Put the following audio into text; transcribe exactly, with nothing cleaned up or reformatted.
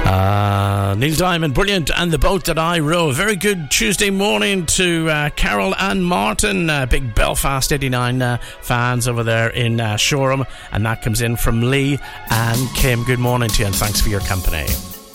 Uh, Neil Diamond, brilliant, and The Boat That I Row. Very good Tuesday morning to uh, Carol and Martin, uh, big Belfast eighty-nine uh, fans over there in uh, Shoreham, and that comes in from Lee and Kim. Good morning to you, and thanks for your company.